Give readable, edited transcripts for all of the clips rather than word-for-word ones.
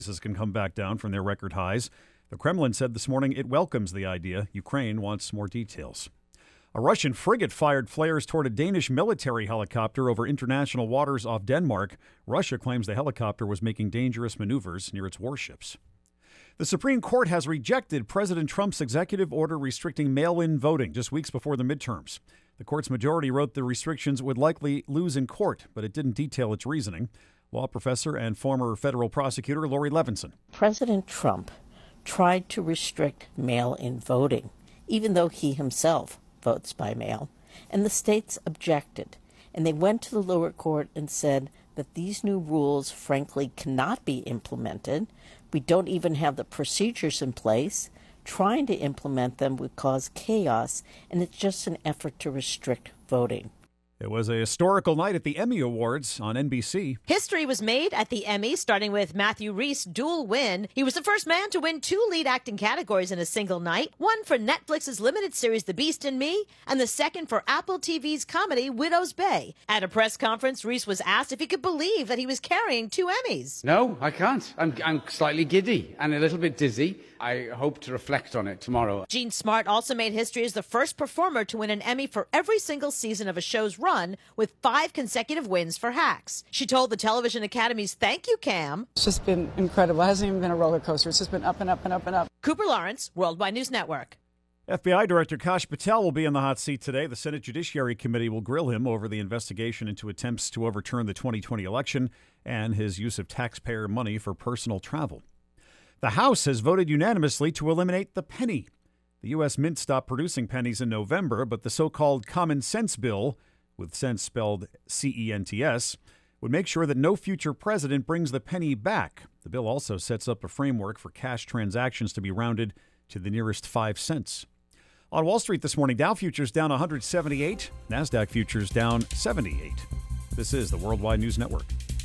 Prices can come back down from their record highs. The Kremlin said this morning it welcomes the idea. Ukraine wants more details. A Russian frigate fired flares toward a Danish military helicopter over international waters off Denmark. Russia claims the helicopter was making dangerous maneuvers near its warships. The Supreme Court has rejected President Trump's executive order restricting mail-in voting just weeks before the midterms. The court's majority wrote the restrictions would likely lose in court, but it didn't detail its reasoning. Law professor and former federal prosecutor Lori Levinson. President Trump tried to restrict mail-in voting, even though he himself votes by mail, and the states objected. And they went to the lower court and said that these new rules, frankly, cannot be implemented. We don't even have the procedures in place. Trying to implement them would cause chaos, and it's just an effort to restrict voting. It was a historical night at the Emmy Awards on NBC. History was made at the Emmys, starting with Matthew Rhys' dual win. He was the first man to win 2 lead acting categories in a single night, one for Netflix's limited series The Beast and Me, and the second for Apple TV's comedy Widow's Bay. At a press conference, Rhys was asked if he could believe that he was carrying 2 Emmys. No, I can't. I'm slightly giddy and a little bit dizzy. I hope to reflect on it tomorrow. Jean Smart also made history as the first performer to win an Emmy for every single season of a show's run, with 5 consecutive wins for Hacks. She told the Television Academy's Thank You, Cam. It's just been incredible. It hasn't even been a roller coaster. It's just been up and up and up and up. Cooper Lawrence, Worldwide News Network. FBI Director Kash Patel will be in the hot seat today. The Senate Judiciary Committee will grill him over the investigation into attempts to overturn the 2020 election and his use of taxpayer money for personal travel. The House has voted unanimously to eliminate the penny. The U.S. Mint stopped producing pennies in November, but the so-called Common Sense Bill, with sense spelled C-E-N-T-S, would make sure that no future president brings the penny back. The bill also sets up a framework for cash transactions to be rounded to the nearest 5 cents. On Wall Street this morning, Dow futures down 178, NASDAQ futures down 78. This is the Worldwide News Network.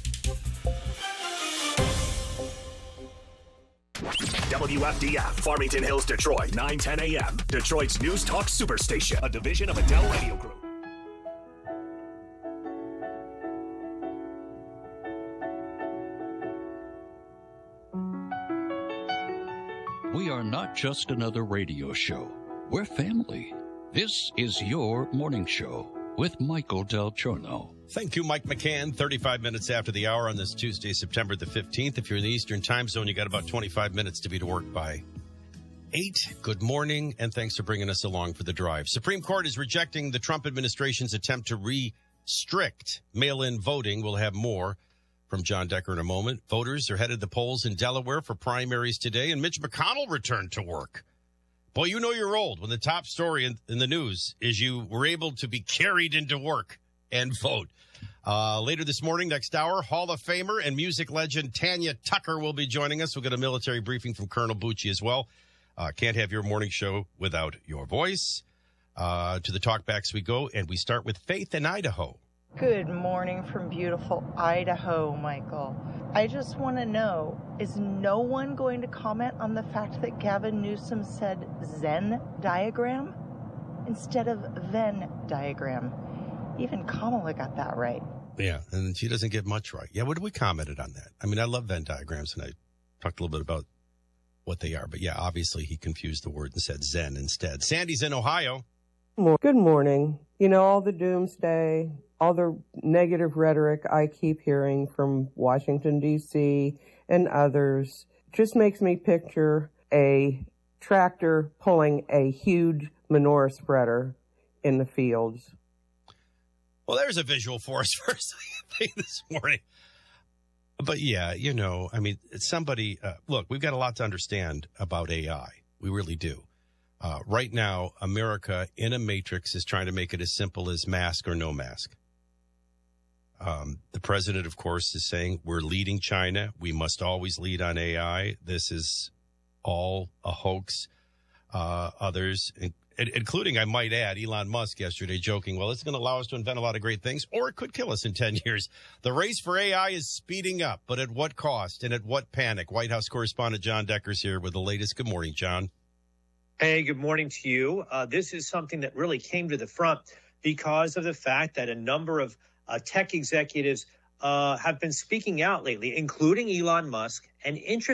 WFDF, Farmington Hills, Detroit, 9:10 a.m. Detroit's News Talk Superstation, a division of Adele Radio Group. We are not just another radio show. We're family. This is your morning show with Michael Del Giorno. Thank you, Mike McCann. 35 minutes after the hour on this Tuesday, September the 15th. If you're in the Eastern time zone, you got about 25 minutes to be to work by 8. Good morning, and thanks for bringing us along for the drive. Supreme Court is rejecting the Trump administration's attempt to restrict mail-in voting. We'll have more from John Decker in a moment. Voters are headed to the polls in Delaware for primaries today, and Mitch McConnell returned to work. Boy, you know you're old when the top story in the news is you were able to be carried into work and vote. Later this morning, next hour, Hall of Famer and music legend Tanya Tucker will be joining us. We'll get a military briefing from Colonel Bucci as well. Can't have your morning show without your voice. To the talkbacks we go, and we start with Faith in Idaho. Good morning from beautiful Idaho, Michael. I just want to know, is no one going to comment on the fact that Gavin Newsom said Zen diagram instead of Venn diagram? Even Kamala got that right. Yeah, and she doesn't get much right. Yeah, we commented on that. I mean, I love Venn diagrams, and I talked a little bit about what they are. But yeah, obviously he confused the word and said Zen instead. Sandy's in Ohio. Good morning. You know, all the doomsday, all the negative rhetoric I keep hearing from Washington, D.C. and others just makes me picture a tractor pulling a huge manure spreader in the fields. Well, there's a visual for us first thing this morning. But yeah, you know, I mean, somebody, look, we've got a lot to understand about AI. We really do. Right now, America in a matrix is trying to make it as simple as mask or no mask. The president, of course, is saying we're leading China. We must always lead on AI. This is all a hoax. Others, including, I might add, Elon Musk yesterday joking, well, it's going to allow us to invent a lot of great things, or it could kill us in 10 years. The race for AI is speeding up, but at what cost and at what panic? White House correspondent John Decker's here with the latest. Good morning, John. Hey, good morning to you. This is something that really came to the front because of the fact that a number of tech executives have been speaking out lately, including Elon Musk, and